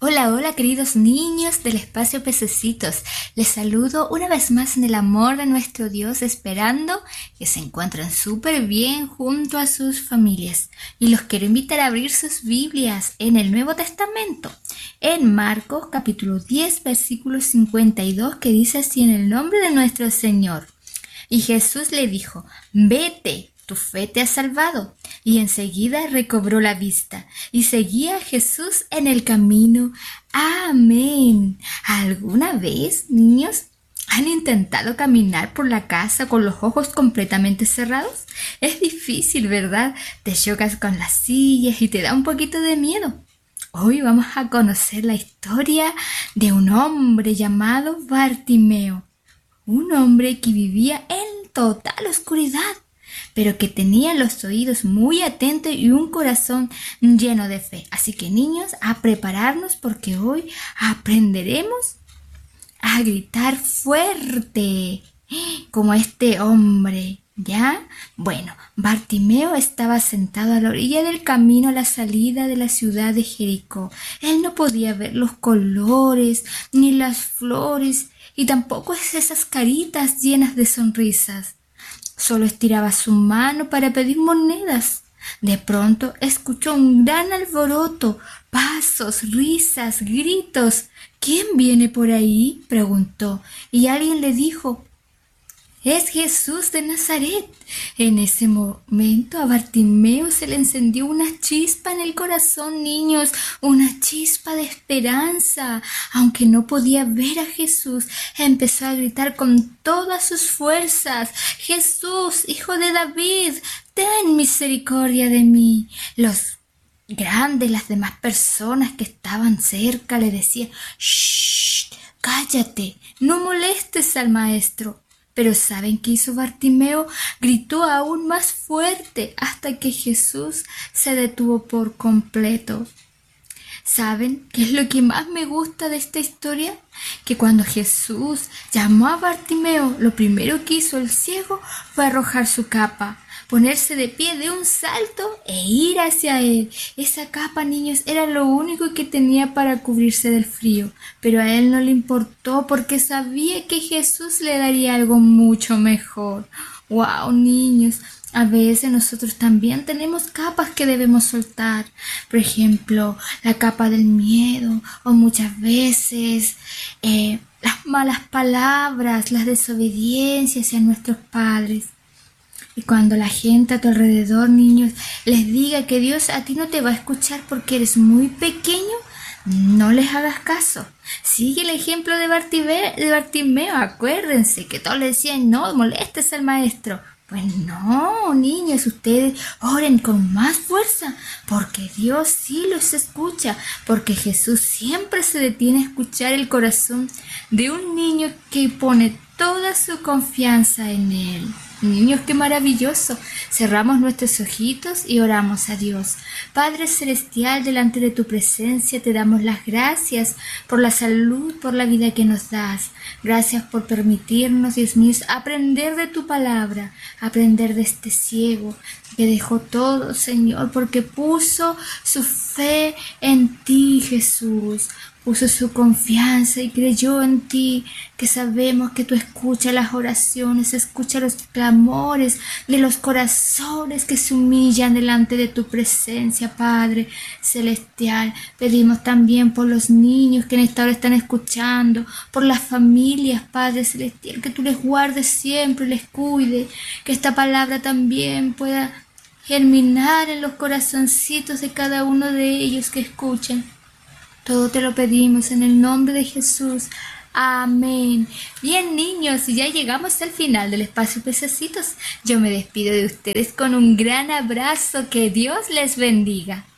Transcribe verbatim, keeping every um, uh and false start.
Hola, hola queridos niños del espacio Pececitos. Les saludo una vez más en el amor de nuestro Dios, esperando que se encuentren súper bien junto a sus familias. Y los quiero invitar a abrir sus Biblias en el Nuevo Testamento, en Marcos capítulo diez, versículo cincuenta y dos, que dice así: en el nombre de nuestro Señor. Y Jesús le dijo: vete, tu fe te ha salvado. Y enseguida recobró la vista y seguía a Jesús en el camino. Amén. ¿Alguna vez, niños, han intentado caminar por la casa con los ojos completamente cerrados? Es difícil, ¿verdad? Te chocas con las sillas y te da un poquito de miedo. Hoy vamos a conocer la historia de un hombre llamado Bartimeo. Un hombre que vivía en total oscuridad, pero que tenía los oídos muy atentos y un corazón lleno de fe. Así que, niños, a prepararnos, porque hoy aprenderemos a gritar fuerte, como este hombre, ¿ya? Bueno, Bartimeo estaba sentado a la orilla del camino a la salida de la ciudad de Jericó. Él no podía ver los colores ni las flores y tampoco esas caritas llenas de sonrisas. Solo estiraba su mano para pedir monedas. De pronto escuchó un gran alboroto, pasos, risas, gritos. ¿Quién viene por ahí?, preguntó, y alguien le dijo: es Jesús de Nazaret. En ese momento a Bartimeo se le encendió una chispa en el corazón, niños, una chispa de esperanza. Aunque no podía ver a Jesús, empezó a gritar con todas sus fuerzas: Jesús, hijo de David, ten misericordia de mí. Los grandes, las demás personas que estaban cerca le decían: shh, cállate, no molestes al maestro. Pero ¿saben qué hizo Bartimeo? Gritó aún más fuerte hasta que Jesús se detuvo por completo. ¿Saben qué es lo que más me gusta de esta historia? Que cuando Jesús llamó a Bartimeo, lo primero que hizo el ciego fue arrojar su capa, ponerse de pie de un salto e ir hacia él. Esa capa, niños, era lo único que tenía para cubrirse del frío, pero a él no le importó porque sabía que Jesús le daría algo mucho mejor. ¡Wow, niños! A veces nosotros también tenemos capas que debemos soltar. Por ejemplo, la capa del miedo, o muchas veces eh, las malas palabras, las desobediencias hacia nuestros padres. Y cuando la gente a tu alrededor, niños, les diga que Dios a ti no te va a escuchar porque eres muy pequeño, no les hagas caso. Sigue el ejemplo de Bartimeo, de Bartimeo. Acuérdense que todos le decían: no molestes al maestro. Pues no, niños, ustedes oren con más fuerza, porque Dios sí los escucha, porque Jesús siempre se detiene a escuchar el corazón de un niño que pone toda su confianza en Él. Niños, qué maravilloso. Cerramos nuestros ojitos y oramos a Dios. Padre Celestial, delante de tu presencia te damos las gracias por la salud, por la vida que nos das. Gracias por permitirnos, Dios mío, aprender de tu palabra, aprender de este ciego que dejó todo, Señor, porque puso su fe en ti, Jesús. Puso su confianza y creyó en ti, que sabemos que tú escuchas las oraciones, escuchas los clamores de los corazones que se humillan delante de tu presencia, Padre Celestial. Pedimos también por los niños que en esta hora están escuchando, por las familias, Padre Celestial, que tú les guardes siempre, les cuide, que esta palabra también pueda germinar en los corazoncitos de cada uno de ellos que escuchan. Todo te lo pedimos en el nombre de Jesús. Amén. Bien, niños, ya llegamos al final del espacio Pececitos. Yo me despido de ustedes con un gran abrazo. Que Dios les bendiga.